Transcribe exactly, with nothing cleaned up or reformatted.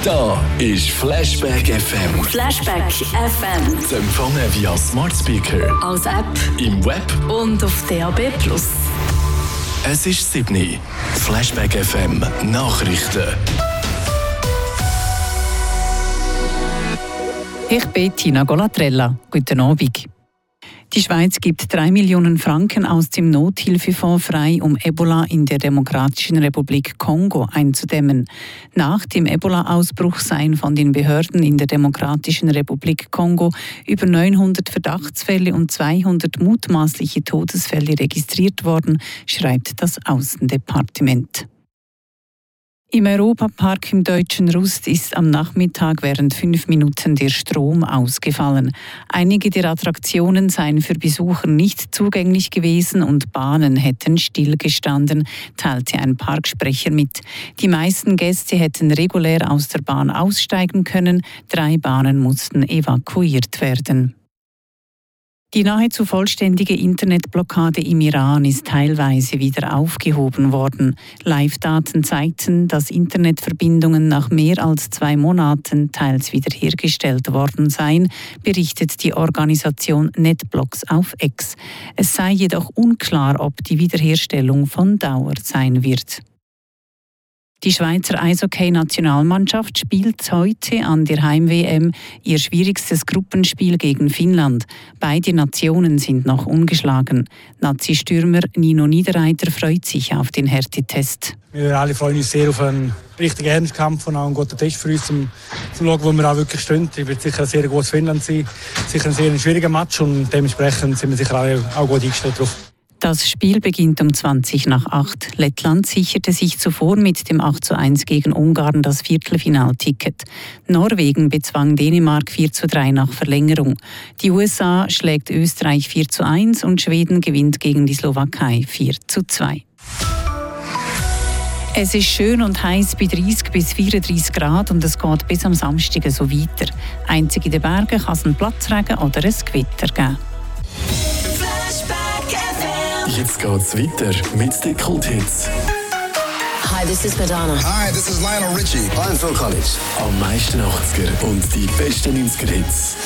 Da ist Flashback F M. Flashback F M. Zu empfangen via Smart Speaker, als App im Web und auf D A B plus. Es ist sieben. Flashback F M Nachrichten. Ich bin Tina Golatrella. Guten Abend. Die Schweiz gibt drei Millionen Franken aus dem Nothilfefonds frei, um Ebola in der Demokratischen Republik Kongo einzudämmen. Nach dem Ebola-Ausbruch seien von den Behörden in der Demokratischen Republik Kongo über neunhundert Verdachtsfälle und zweihundert mutmaßliche Todesfälle registriert worden, schreibt das Außendepartement. Im Europapark im Deutschen Rust ist am Nachmittag während fünf Minuten der Strom ausgefallen. Einige der Attraktionen seien für Besucher nicht zugänglich gewesen und Bahnen hätten stillgestanden, teilte ein Parksprecher mit. Die meisten Gäste hätten regulär aus der Bahn aussteigen können, drei Bahnen mussten evakuiert werden. Die nahezu vollständige Internetblockade im Iran ist teilweise wieder aufgehoben worden. Live-Daten zeigten, dass Internetverbindungen nach mehr als zwei Monaten teils wiederhergestellt worden seien, berichtet die Organisation NetBlocks auf X. Es sei jedoch unklar, ob die Wiederherstellung von Dauer sein wird. Die Schweizer Eishockey-Nationalmannschaft spielt heute an der Heim-W M ihr schwierigstes Gruppenspiel gegen Finnland. Beide Nationen sind noch ungeschlagen. Nazi-Stürmer Nino Niederreiter freut sich auf den Härtetest. Wir alle freuen uns sehr auf einen richtigen Ernstkampf und auch einen guten Test für uns, um zu schauen, wo wir auch wirklich stehen. Es wird sicher ein sehr gutes Finnland sein, sicher ein sehr schwieriger Match und dementsprechend sind wir sicher alle auch gut eingestellt drauf. Das Spiel beginnt um zwanzig nach acht. Lettland sicherte sich zuvor mit dem acht zu eins gegen Ungarn das Viertelfinalticket. Norwegen bezwang Dänemark vier zu drei nach Verlängerung. Die U S A schlägt Österreich vier zu eins und Schweden gewinnt gegen die Slowakei vier zu zwei. Es ist schön und heiß bei dreißig bis vierunddreißig Grad und es geht bis am Samstag so weiter. Einzig in den Bergen kann es einen Platzregen oder ein Gewitter geben. Jetzt geht's weiter mit den Kulthits. Hi, this is Madonna. Hi, this is Lionel Richie. I'm Phil Collins. Am meisten achtziger und die besten neunziger Hits.